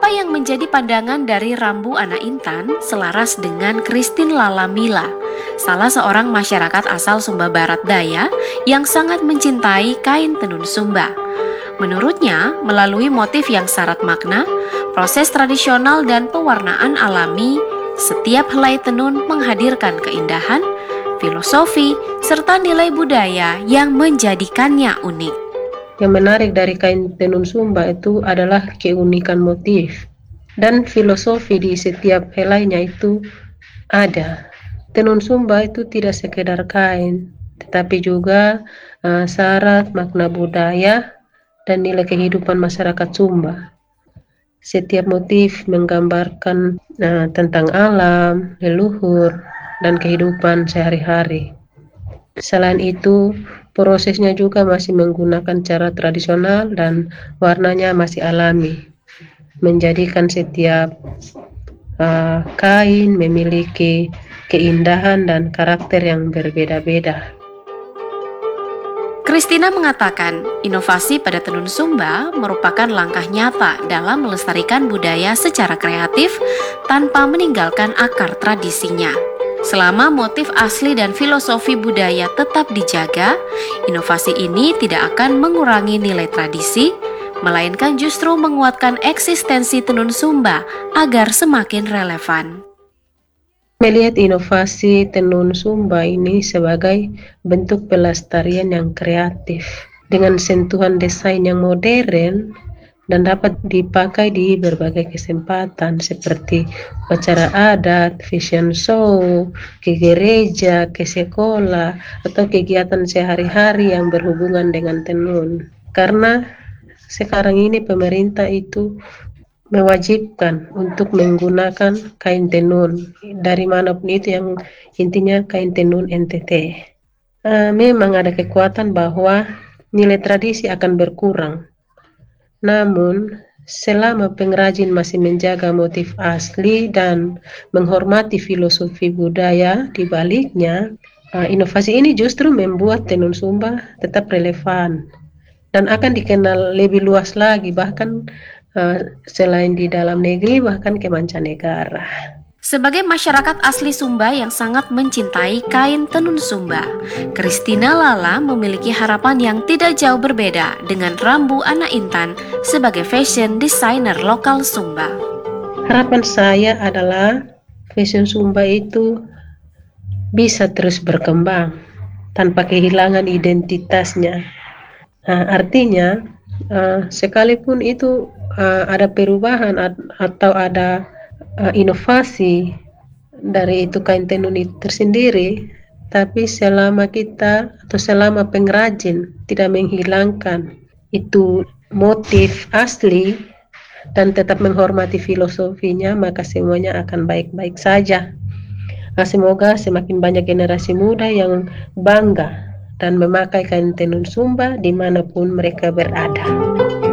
Apa yang menjadi pandangan dari Rambu Anak Intan selaras dengan Christine Lalamila, salah seorang masyarakat asal Sumba Barat Daya yang sangat mencintai kain tenun Sumba. Menurutnya, melalui motif yang syarat makna, proses tradisional dan pewarnaan alami, setiap helai tenun menghadirkan keindahan, filosofi, serta nilai budaya yang menjadikannya unik. Yang menarik dari kain tenun Sumba itu adalah keunikan motif dan filosofi di setiap helainya itu ada. Tenun Sumba itu tidak sekedar kain, tetapi juga syarat makna budaya dan nilai kehidupan masyarakat Sumba. Setiap motif menggambarkan tentang alam, leluhur, dan kehidupan sehari-hari. Selain itu, prosesnya juga masih menggunakan cara tradisional dan warnanya masih alami, menjadikan setiap kain memiliki keindahan dan karakter yang berbeda-beda. Christina mengatakan, inovasi pada tenun Sumba merupakan langkah nyata dalam melestarikan budaya secara kreatif tanpa meninggalkan akar tradisinya. Selama motif asli dan filosofi budaya tetap dijaga, inovasi ini tidak akan mengurangi nilai tradisi, melainkan justru menguatkan eksistensi tenun Sumba agar semakin relevan. Melihat inovasi tenun Sumba ini sebagai bentuk pelestarian yang kreatif dengan sentuhan desain yang modern dan dapat dipakai di berbagai kesempatan seperti acara adat, fashion show, ke gereja, ke sekolah, atau kegiatan sehari-hari yang berhubungan dengan tenun. Karena sekarang ini pemerintah itu mewajibkan untuk menggunakan kain tenun dari manapun itu, yang intinya kain tenun NTT. Memang ada kekuatan bahwa nilai tradisi akan berkurang. Namun, selama pengrajin masih menjaga motif asli dan menghormati filosofi budaya di baliknya, inovasi ini justru membuat tenun Sumba tetap relevan dan akan dikenal lebih luas lagi, bahkan selain di dalam negeri, bahkan ke mancanegara. Sebagai masyarakat asli Sumba yang sangat mencintai kain tenun Sumba, Christina Lala memiliki harapan yang tidak jauh berbeda dengan Rambu Anak Intan sebagai fashion designer lokal Sumba. Harapan saya adalah fashion Sumba itu bisa terus berkembang tanpa kehilangan identitasnya. Artinya, sekalipun itu ada perubahan atau ada inovasi dari itu kain tenun itu tersendiri, tapi selama kita atau selama pengrajin tidak menghilangkan itu motif asli dan tetap menghormati filosofinya, maka semuanya akan baik-baik saja. Semoga semakin banyak generasi muda yang bangga dan memakai kain tenun Sumba dimanapun mereka berada.